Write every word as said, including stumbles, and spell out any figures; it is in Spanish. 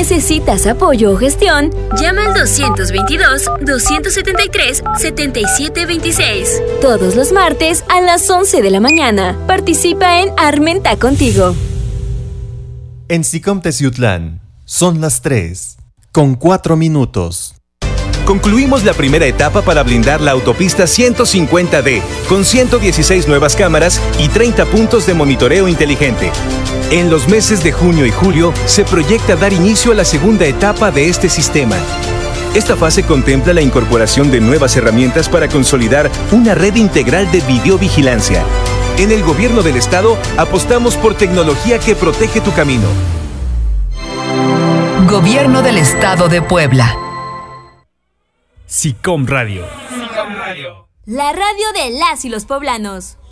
necesitas apoyo o gestión, llama al doscientos veintidós, doscientos setenta y tres, setenta y siete veintiséis. Todos los martes a las once de la mañana. Participa en Armenta Contigo. En SICOM Teciutlán son las tres, con cuatro minutos. Concluimos la primera etapa para blindar la autopista ciento cincuenta D, con ciento dieciséis nuevas cámaras y treinta puntos de monitoreo inteligente. En los meses de junio y julio se proyecta dar inicio a la segunda etapa de este sistema. Esta fase contempla la incorporación de nuevas herramientas para consolidar una red integral de videovigilancia. En el Gobierno del Estado apostamos por tecnología que protege tu camino. Gobierno del Estado de Puebla. SICOM Radio. La radio de las y los poblanos.